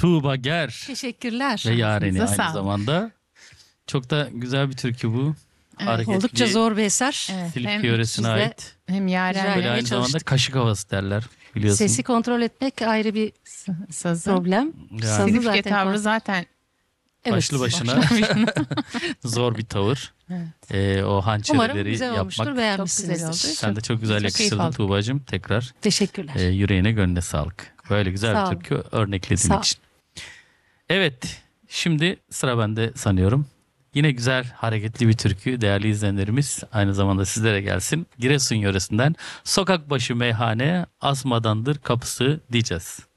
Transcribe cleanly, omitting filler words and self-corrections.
Tuğba Ger Teşekkürler. ve Yareni Ağzınıza aynı sağlık. zamanda. Çok da güzel bir türkü bu. Evet, Hareketli, Oldukça zor bir eser. Evet, Silifke hem yöresine siz de ait. hem Rica Yaren Böyle etmeye aynı zamanda çalıştık. kaşık havası derler biliyorsun. Sesi kontrol etmek ayrı bir sazı. problem. Yani Sazı Silifke zaten tavrı zaten evet. başlı başına zor bir tavır. Evet. O Umarım hançerleri güzel olmuştur, yapmak. beğenmişsinizdir. Çok güzel oldu. Sen de çok güzel Çok keyif yakıştırdın aldım. Tuğba'cığım tekrar. Teşekkürler. Yüreğine gönlüne sağlık. Böyle güzel Sağ bir ol. türkü örneklediğin Sağ ol. için. Evet, şimdi sıra bende sanıyorum. Yine güzel, hareketli bir türkü değerli izleyenlerimiz. Aynı zamanda sizlere gelsin. Giresun yöresinden Sokak Başı Meyhane Asmadandır Kapısı diyeceğiz.